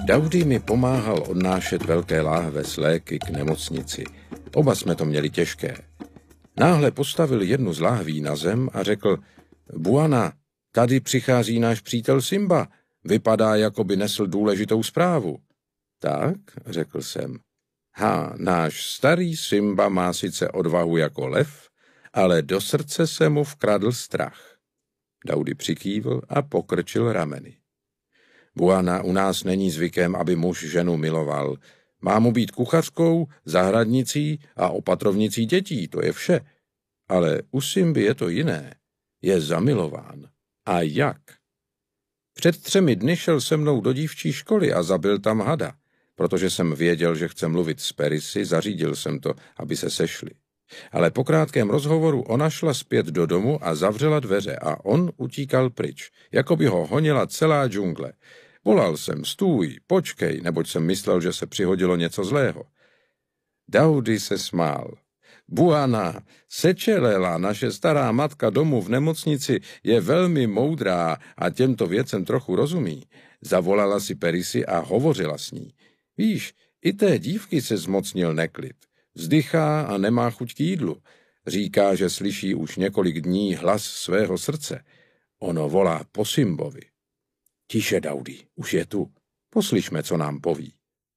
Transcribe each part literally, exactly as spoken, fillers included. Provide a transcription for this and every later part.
Daudy mi pomáhal odnášet velké láhve s léky k nemocnici. Oba jsme to měli těžké. Náhle postavil jednu z láhví na zem a řekl: Buana, tady přichází náš přítel Simba. Vypadá, jako by nesl důležitou zprávu. Tak, řekl jsem. Ha, náš starý Simba má sice odvahu jako lev, ale do srdce se mu vkradl strach. Daudy přikývl a pokrčil rameny. Buana, u nás není zvykem, aby muž ženu miloval. Má mu být kuchařkou, zahradnicí a opatrovnicí dětí, to je vše. Ale u Simby je to jiné. Je zamilován. A jak? Před třemi dny šel se mnou do dívčí školy a zabil tam hada. Protože jsem věděl, že chce mluvit s Perisy, zařídil jsem to, aby se sešli. Ale po krátkém rozhovoru ona šla zpět do domu a zavřela dveře a on utíkal pryč, jako by ho honila celá džungle. Volal jsem: stůj, počkej, neboť jsem myslel, že se přihodilo něco zlého. Daudy se smál. Buana, Sečelela, naše stará matka domu v nemocnici, je velmi moudrá a těmto věcem trochu rozumí. Zavolala si Perisy a hovořila s ní. Víš, i té dívky se zmocnil neklid. Vzdychá a nemá chuť k jídlu. Říká, že slyší už několik dní hlas svého srdce. Ono volá po Simbovi. Tiše, Daudy, už je tu. Poslyšme, co nám poví.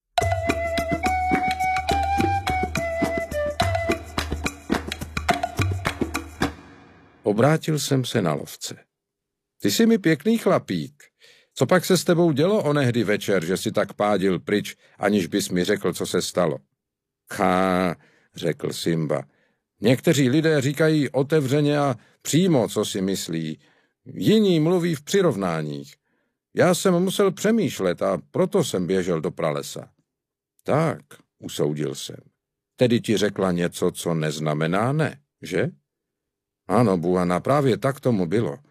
Obrátil jsem se na lovce. Ty jsi mi pěkný chlapík. Co pak se s tebou dělo onehdy večer, že si tak pádil pryč, aniž bys mi řekl, co se stalo? Chá, řekl Simba. Někteří lidé říkají otevřeně a přímo, co si myslí. Jiní mluví v přirovnáních. Já jsem musel přemýšlet a proto jsem běžel do pralesa. Tak, usoudil jsem. Tedy ti řekla něco, co neznamená ne, že? Ano, Buana, právě tak tomu bylo.